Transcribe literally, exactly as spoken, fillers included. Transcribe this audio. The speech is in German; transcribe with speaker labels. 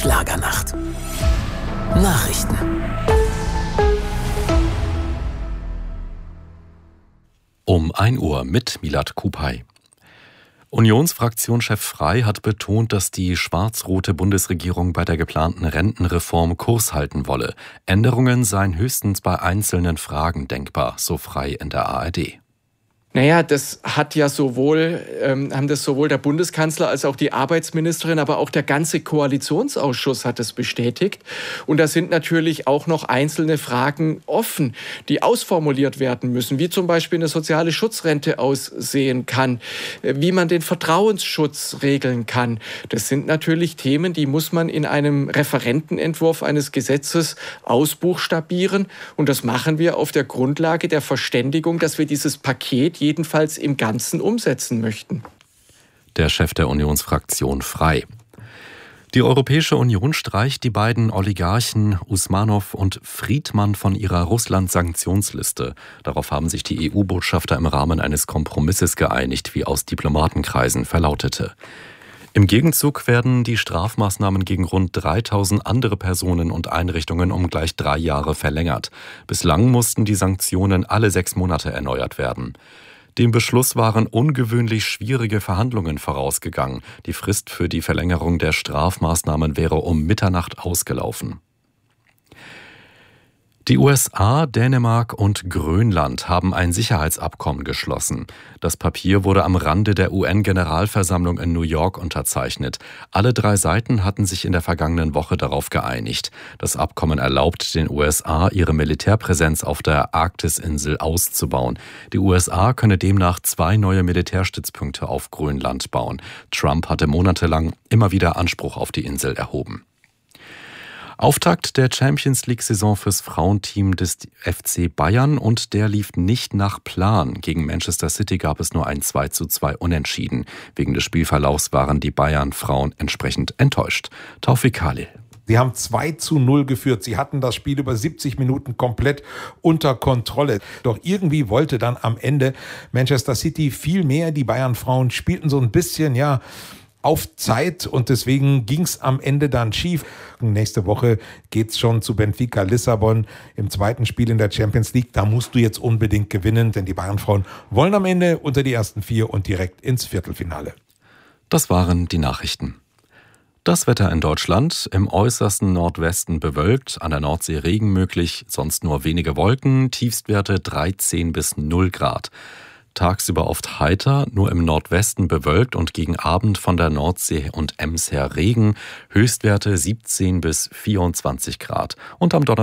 Speaker 1: Schlagernacht. Nachrichten.
Speaker 2: Um ein Uhr mit Milad Kupay. Unionsfraktionschef Frey hat betont, dass die schwarz-rote Bundesregierung bei der geplanten Rentenreform Kurs halten wolle. Änderungen seien höchstens bei einzelnen Fragen denkbar, so Frey in der A R D.
Speaker 3: Naja, das hat ja sowohl, ähm, haben das sowohl der Bundeskanzler als auch die Arbeitsministerin, aber auch der ganze Koalitionsausschuss hat es bestätigt. Und da sind natürlich auch noch einzelne Fragen offen, die ausformuliert werden müssen, wie zum Beispiel eine soziale Schutzrente aussehen kann, wie man den Vertrauensschutz regeln kann. Das sind natürlich Themen, die muss man in einem Referentenentwurf eines Gesetzes ausbuchstabieren. Und das machen wir auf der Grundlage der Verständigung, dass wir dieses Paket jedenfalls im Ganzen umsetzen möchten.
Speaker 2: Der Chef der Unionsfraktion Frey. Die Europäische Union streicht die beiden Oligarchen Usmanov und Friedmann von ihrer Russland-Sanktionsliste. Darauf haben sich die E U-Botschafter im Rahmen eines Kompromisses geeinigt, wie aus Diplomatenkreisen verlautete. Im Gegenzug werden die Strafmaßnahmen gegen rund dreitausend andere Personen und Einrichtungen um gleich drei Jahre verlängert. Bislang mussten die Sanktionen alle sechs Monate erneuert werden. Dem Beschluss waren ungewöhnlich schwierige Verhandlungen vorausgegangen. Die Frist für die Verlängerung der Strafmaßnahmen wäre um Mitternacht ausgelaufen. Die U S A, Dänemark und Grönland haben ein Sicherheitsabkommen geschlossen. Das Papier wurde am Rande der U N-Generalversammlung in New York unterzeichnet. Alle drei Seiten hatten sich in der vergangenen Woche darauf geeinigt. Das Abkommen erlaubt den U S A, ihre Militärpräsenz auf der Arktisinsel auszubauen. Die U S A könne demnach zwei neue Militärstützpunkte auf Grönland bauen. Trump hatte monatelang immer wieder Anspruch auf die Insel erhoben. Auftakt der Champions-League-Saison fürs Frauenteam des F C Bayern und der lief nicht nach Plan. Gegen Manchester City gab es nur ein zwei zu zwei Unentschieden. Wegen des Spielverlaufs waren die Bayern-Frauen entsprechend enttäuscht. Taufik Khalil.
Speaker 4: Sie haben zwei zu null geführt. Sie hatten das Spiel über siebzig Minuten komplett unter Kontrolle. Doch irgendwie wollte dann am Ende Manchester City viel mehr. Die Bayern-Frauen spielten so ein bisschen, ja, auf Zeit und deswegen ging es am Ende dann schief. Nächste Woche geht's schon zu Benfica Lissabon im zweiten Spiel in der Champions League. Da musst du jetzt unbedingt gewinnen, denn die Bayern-Frauen wollen am Ende unter die ersten vier und direkt ins Viertelfinale.
Speaker 2: Das waren die Nachrichten. Das Wetter in Deutschland: im äußersten Nordwesten bewölkt, an der Nordsee Regen möglich, sonst nur wenige Wolken, Tiefstwerte dreizehn bis null Grad. Tagsüber oft heiter, nur im Nordwesten bewölkt und gegen Abend von der Nordsee und Ems her Regen, Höchstwerte siebzehn bis vierundzwanzig Grad. Und am Donnerstag